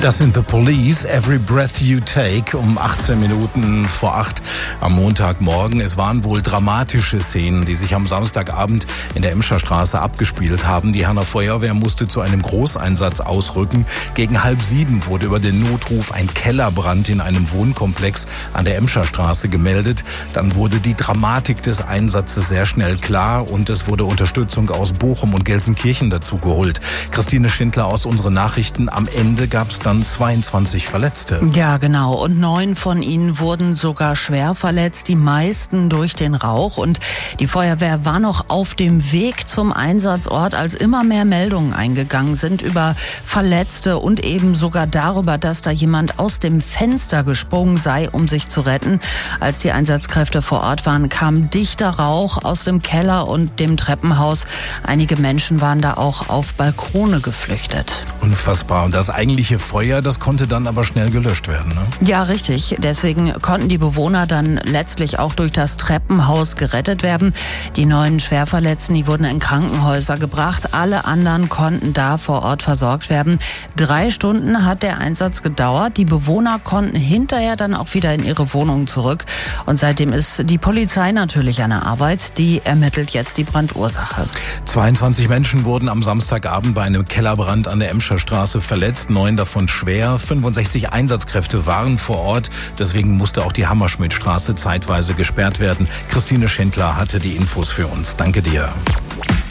Das sind The Police, Every Breath You Take, um 18 Minuten vor 8 am Montagmorgen. Es waren wohl dramatische Szenen, die sich am Samstagabend in der Emscher Straße abgespielt haben. Die Hanner Feuerwehr musste zu einem Großeinsatz ausrücken. Gegen 6:30 wurde über den Notruf ein Kellerbrand in einem Wohnkomplex an der Emscher Straße gemeldet. Dann wurde die Dramatik des Einsatzes sehr schnell klar und es wurde Unterstützung aus Bochum und Gelsenkirchen dazu geholt. Christine Schindler aus unseren Nachrichten. Am Ende gab es dann 22 Verletzte. Ja, genau. Und 9 von ihnen wurden sogar schwer verletzt, die meisten durch den Rauch. Und die Feuerwehr war noch auf dem Weg zum Einsatzort, als immer mehr Meldungen eingegangen sind über Verletzte und eben sogar darüber, dass da jemand aus dem Fenster gesprungen sei, um sich zu retten. Als die Einsatzkräfte vor Ort waren, kam dichter Rauch aus dem Keller und dem Treppenhaus. Einige Menschen waren da auch auf Balkone geflüchtet. Unfassbar. Und das eigentliche Feuer, das konnte dann aber schnell gelöscht werden, ne? Ja, richtig. Deswegen konnten die Bewohner dann letztlich auch durch das Treppenhaus gerettet werden. Die 9 Schwerverletzten, die wurden in Krankenhäuser gebracht. Alle anderen konnten da vor Ort versorgt werden. 3 Stunden hat der Einsatz gedauert. Die Bewohner konnten hinterher dann auch wieder in ihre Wohnungen zurück. Und seitdem ist die Polizei natürlich an der Arbeit. Die ermittelt jetzt die Brandursache. 22 Menschen wurden am Samstagabend bei einem Kellerbrand an der Emscher Straße verletzt. 9 davon schwer. 65 Einsatzkräfte waren vor Ort. Deswegen musste auch die Hammerschmidtstraße zeitweise gesperrt werden. Christine Schindler hatte die Infos für uns. Danke dir.